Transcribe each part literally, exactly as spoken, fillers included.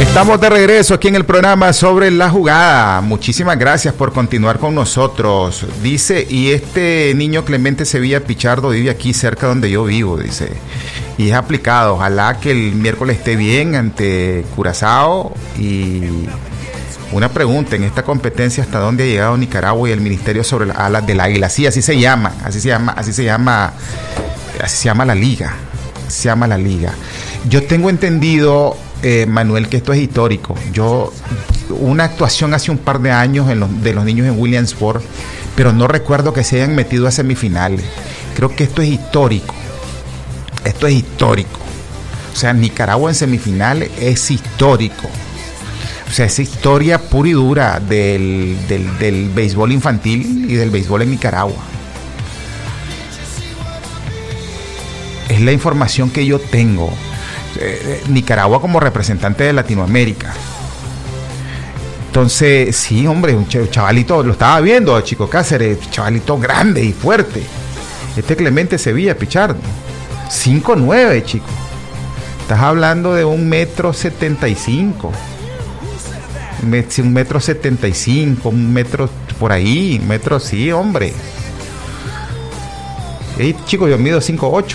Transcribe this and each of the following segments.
Estamos de regreso aquí en el programa Sobre la Jugada. Muchísimas gracias por continuar con nosotros. Dice, y este niño Clemente Sevilla Pichardo vive aquí cerca donde yo vivo, dice. Y es aplicado. Ojalá que el miércoles esté bien ante Curazao. Y una pregunta, en esta competencia, ¿hasta dónde ha llegado Nicaragua y el Ministerio sobre las alas del águila? Sí, así se llama, así se llama, así se llama, así se llama la liga. Se llama la liga. Yo tengo entendido, eh, Manuel, que esto es histórico. Yo, una actuación hace un par de años en los, de los niños en Williamsport, pero no recuerdo que se hayan metido a semifinales. Creo que esto es histórico. Esto es histórico. O sea, Nicaragua en semifinales es histórico. O sea, es historia pura y dura del, del, del béisbol infantil y del béisbol en Nicaragua. Es la información que yo tengo. Eh, Nicaragua como representante de Latinoamérica. Entonces, sí, hombre, un chavalito, lo estaba viendo, Chico Cáceres, chavalito grande y fuerte. Este Clemente Sevilla Pichardo, cinco nueve, chico. Estás hablando de un metro setenta y cinco. Un metro setenta y cinco, un metro por ahí, un metro, sí, hombre. Hey, chico, yo mido cinco ocho.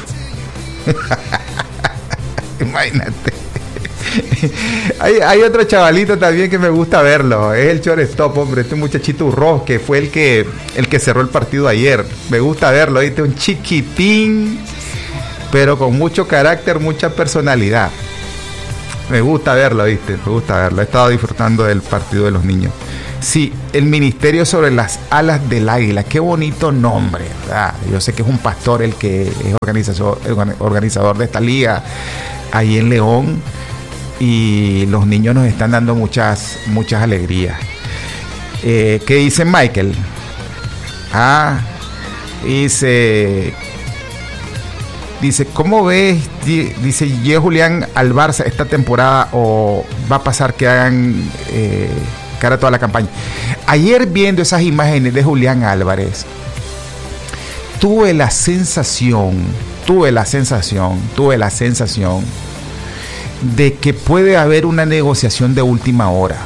Imagínate. hay, hay otro chavalito también que me gusta verlo. Es el shortstop, hombre. Este muchachito Urroz, que fue el que el que cerró el partido ayer. Me gusta verlo, ¿viste? Un chiquitín, pero con mucho carácter, mucha personalidad. Me gusta verlo, ¿viste? Me gusta verlo. He estado disfrutando del partido de los niños. Sí, el Ministerio sobre las alas del águila. Qué bonito nombre, ¿verdad? Yo sé que es un pastor el que es organizador, organizador de esta liga ahí en León, y los niños nos están dando muchas, muchas alegrías. Eh, ¿Qué dice Michael? Ah, dice... Dice, ¿cómo ves? Dice, ¿llega Julián al Barça esta temporada o va a pasar que hagan eh, cara toda la campaña? Ayer, viendo esas imágenes de Julián Álvarez, tuve la sensación, tuve la sensación, tuve la sensación de que puede haber una negociación de última hora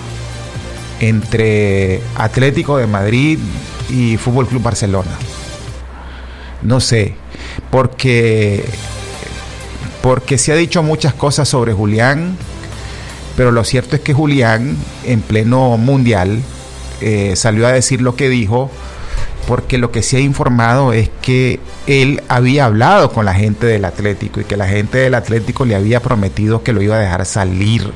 entre Atlético de Madrid y Fútbol Club Barcelona. No sé, porque porque se ha dicho muchas cosas sobre Julián, pero lo cierto es que Julián, en pleno mundial, eh, salió a decir lo que dijo, porque lo que se ha informado es que él había hablado con la gente del Atlético y que la gente del Atlético le había prometido que lo iba a dejar salir.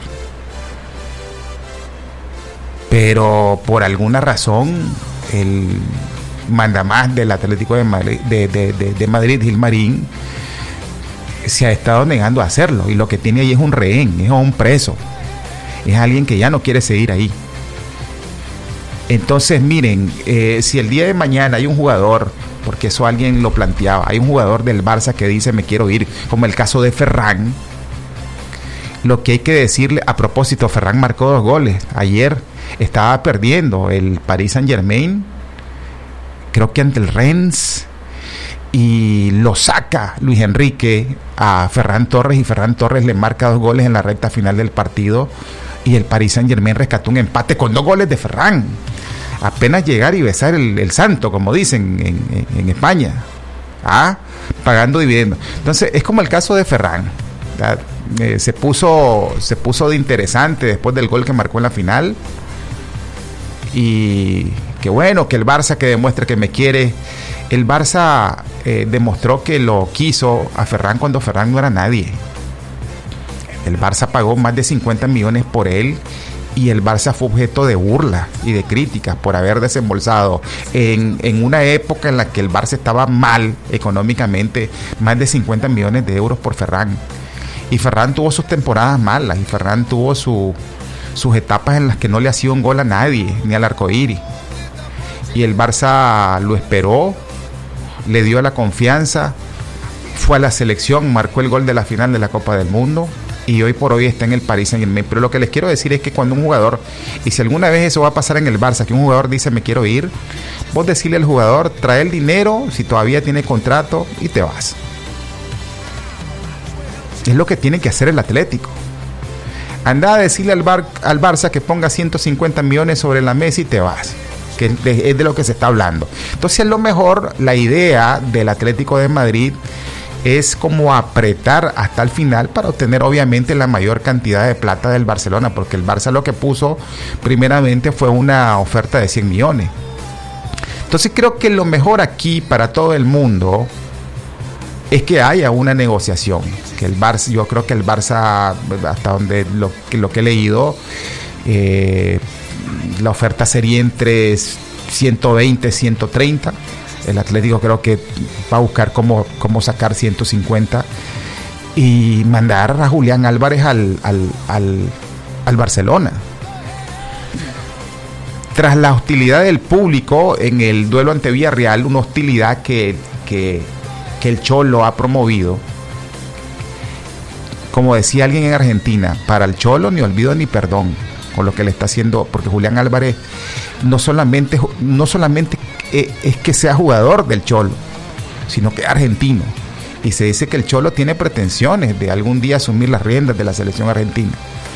Pero por alguna razón, el mandamás del Atlético de Madrid, de, de, de, de Madrid, Gilmarín, se ha estado negando a hacerlo, y lo que tiene ahí es un rehén, es un preso, es alguien que ya no quiere seguir ahí. Entonces, miren, eh, si el día de mañana hay un jugador, porque eso alguien lo planteaba, hay un jugador del Barça que dice me quiero ir, como el caso de Ferran, lo que hay que decirle, a propósito, Ferran marcó dos goles ayer, estaba perdiendo el Paris Saint-Germain, creo que ante el Rennes, y lo saca Luis Enrique a Ferran Torres, y Ferran Torres le marca dos goles en la recta final del partido, y el Paris Saint-Germain rescató un empate con dos goles de Ferran. Apenas llegar y besar el, el santo, como dicen en, en, en España, ¿ah? Pagando dividendos. Entonces es como el caso de Ferran, eh, se puso se puso de interesante después del gol que marcó en la final, y que bueno, que el Barça que demuestre que me quiere. El Barça eh, demostró que lo quiso a Ferran cuando Ferran no era nadie. El Barça pagó más de cincuenta millones por él, y el Barça fue objeto de burla y de críticas por haber desembolsado en, en una época en la que el Barça estaba mal económicamente más de cincuenta millones de euros por Ferran. Y Ferran tuvo sus temporadas malas, y Ferran tuvo su, sus etapas en las que no le hacía un gol a nadie, ni al arcoíris. Y el Barça lo esperó, le dio la confianza, fue a la selección, marcó el gol de la final de la Copa del Mundo, y hoy por hoy está en el Paris Saint-Germain. Pero lo que les quiero decir es que cuando un jugador, y si alguna vez eso va a pasar en el Barça, que un jugador dice me quiero ir, vos decirle al jugador, trae el dinero, si todavía tiene contrato, y te vas. Es lo que tiene que hacer el Atlético. Anda a decirle al, Bar, al Barça que ponga ciento cincuenta millones sobre la mesa y te vas, que es de, es de lo que se está hablando. Entonces, a lo mejor la idea del Atlético de Madrid es como apretar hasta el final para obtener obviamente la mayor cantidad de plata del Barcelona, porque el Barça lo que puso primeramente fue una oferta de cien millones. Entonces creo que lo mejor aquí para todo el mundo es que haya una negociación, que el Barça, yo creo que el Barça, hasta donde lo, que, lo que he leído, eh, la oferta sería entre ciento veinte, ciento treinta. El Atlético creo que va a buscar cómo, cómo sacar ciento cincuenta y mandar a Julián Álvarez al, al, al, al Barcelona. Tras la hostilidad del público en el duelo ante Villarreal, una hostilidad que, que, que el Cholo ha promovido, como decía alguien en Argentina, para el Cholo ni olvido ni perdón con lo que le está haciendo, porque Julián Álvarez no solamente, no solamente es que sea jugador del Cholo, sino que es argentino, y se dice que el Cholo tiene pretensiones de algún día asumir las riendas de la selección argentina.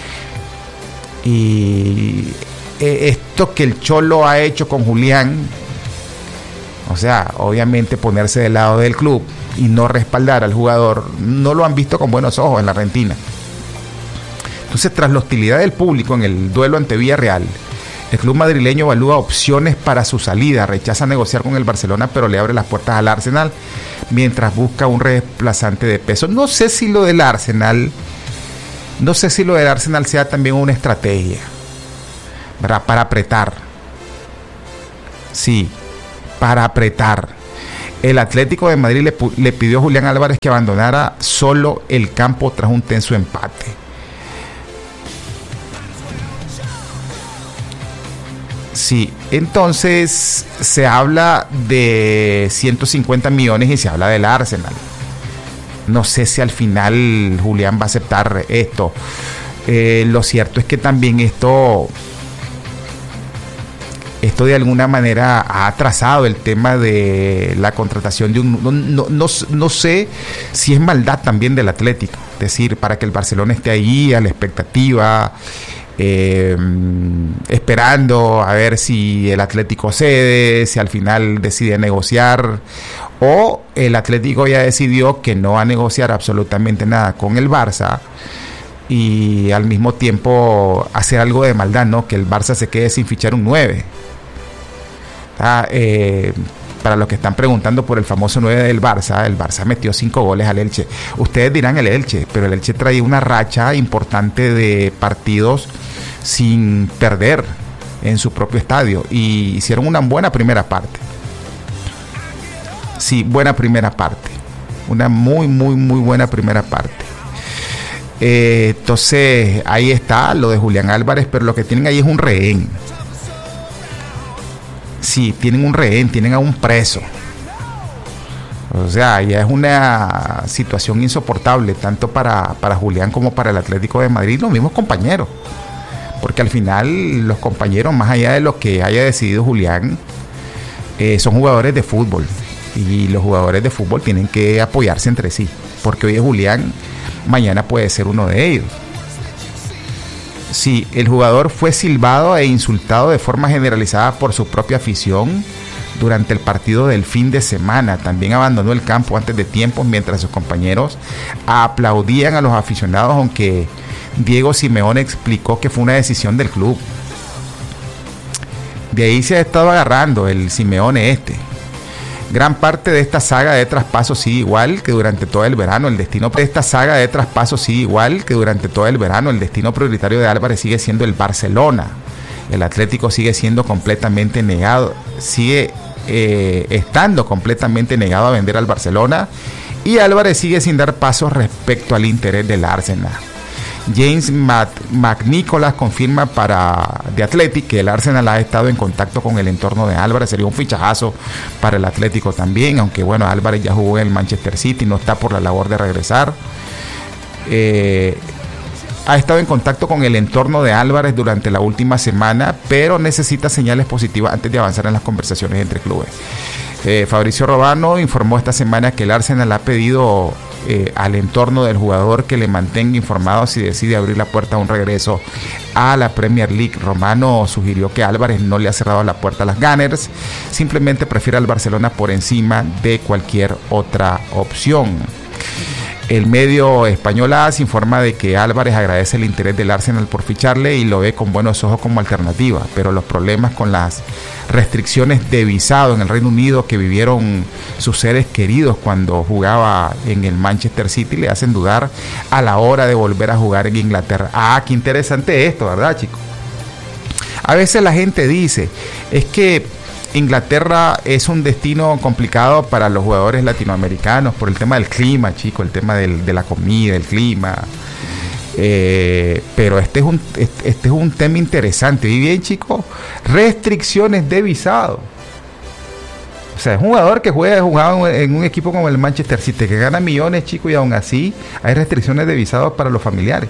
Y esto que el Cholo ha hecho con Julián, o sea, obviamente ponerse del lado del club y no respaldar al jugador, no lo han visto con buenos ojos en la Argentina. Entonces, tras la hostilidad del público en el duelo ante Villarreal, el club madrileño evalúa opciones para su salida, rechaza negociar con el Barcelona, pero le abre las puertas al Arsenal mientras busca un reemplazante de peso. No sé si lo del Arsenal, no sé si lo del Arsenal sea también una estrategia, ¿verdad? Para apretar. Sí, para apretar. El Atlético de Madrid le, le pidió a Julián Álvarez que abandonara solo el campo tras un tenso empate. Sí, entonces se habla de ciento cincuenta millones y se habla del Arsenal. No sé si al final Julián va a aceptar esto. Eh, lo cierto es que también esto, esto de alguna manera ha atrasado el tema de la contratación de un... No, no, no, no sé si es maldad también del Atlético. Es decir, para que el Barcelona esté ahí a la expectativa... Eh, esperando a ver si el Atlético cede, si al final decide negociar, o el Atlético ya decidió que no va a negociar absolutamente nada con el Barça y al mismo tiempo hacer algo de maldad, ¿no? Que el Barça se quede sin fichar un nueve. Ah, eh, para los que están preguntando por el famoso nueve del Barça, el Barça metió cinco goles al Elche. Ustedes dirán el Elche, pero el Elche trae una racha importante de partidos sin perder en su propio estadio y hicieron una buena primera parte. Sí, buena primera parte. Una muy, muy, muy buena primera parte. Eh, entonces, ahí está lo de Julián Álvarez, pero lo que tienen ahí es un rehén. Sí, tienen un rehén, tienen a un preso. O sea, ya es una situación insoportable, tanto para, para Julián como para el Atlético de Madrid, los mismos compañeros. Porque al final los compañeros, más allá de lo que haya decidido Julián, eh, son jugadores de fútbol. Y los jugadores de fútbol tienen que apoyarse entre sí. Porque hoy es Julián, mañana puede ser uno de ellos. Sí, el jugador fue silbado e insultado de forma generalizada por su propia afición durante el partido del fin de semana. También abandonó el campo antes de tiempo mientras sus compañeros aplaudían a los aficionados, aunque Diego Simeone explicó que fue una decisión del club. De ahí se ha estado agarrando el Simeone este. Gran parte de esta saga de traspasos sigue igual que durante todo el verano. El destino de esta saga de traspasos sigue igual que durante todo el verano. El destino prioritario de Álvarez sigue siendo el Barcelona. El Atlético sigue siendo completamente negado, sigue eh, estando completamente negado a vender al Barcelona, y Álvarez sigue sin dar pasos respecto al interés del Arsenal. James McNicholas confirma para The Athletic que el Arsenal ha estado en contacto con el entorno de Álvarez. Sería un fichajazo para el Atlético también, aunque bueno, Álvarez ya jugó en el Manchester City, no está por la labor de regresar. Eh, ha estado en contacto con el entorno de Álvarez durante la última semana, pero necesita señales positivas antes de avanzar en las conversaciones entre clubes. Eh, Fabricio Romano informó esta semana que el Arsenal ha pedido eh, al entorno del jugador que le mantenga informado si decide abrir la puerta a un regreso a la Premier League. Romano sugirió que Álvarez no le ha cerrado la puerta a las Gunners, simplemente prefiere al Barcelona por encima de cualquier otra opción. El medio español AS informa de que Álvarez agradece el interés del Arsenal por ficharle y lo ve con buenos ojos como alternativa, pero los problemas con las restricciones de visado en el Reino Unido que vivieron sus seres queridos cuando jugaba en el Manchester City le hacen dudar a la hora de volver a jugar en Inglaterra. Ah, qué interesante esto, ¿verdad, chicos? A veces la gente dice, es que Inglaterra es un destino complicado para los jugadores latinoamericanos por el tema del clima, chico, el tema del, de la comida, el clima. Eh, pero este es un este, este es un tema interesante. Y bien, chicos, restricciones de visado. O sea, es un jugador que juega jugado en un equipo como el Manchester City, que gana millones, chicos, y aún así hay restricciones de visado para los familiares.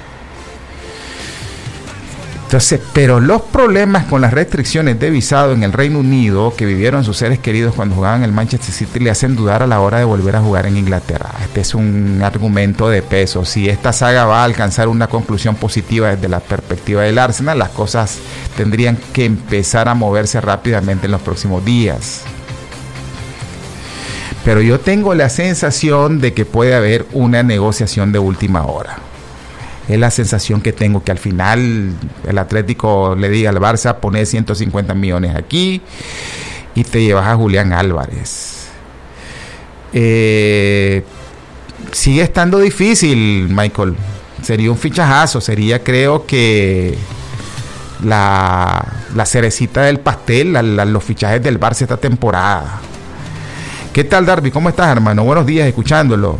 Entonces, pero los problemas con las restricciones de visado en el Reino Unido que vivieron sus seres queridos cuando jugaban en el Manchester City le hacen dudar a la hora de volver a jugar en Inglaterra. Este es un argumento de peso. Si esta saga va a alcanzar una conclusión positiva desde la perspectiva del Arsenal, las cosas tendrían que empezar a moverse rápidamente en los próximos días. Pero yo tengo la sensación de que puede haber una negociación de última hora. Es la sensación que tengo, que al final el Atlético le diga al Barça, pone ciento cincuenta millones aquí y te llevas a Julián Álvarez. Eh, sigue estando difícil, Michael. Sería un fichajazo, sería, creo que la, la cerecita del pastel, la, la, los fichajes del Barça esta temporada. ¿Qué tal, Darby? ¿Cómo estás, hermano? Buenos días, escuchándolo.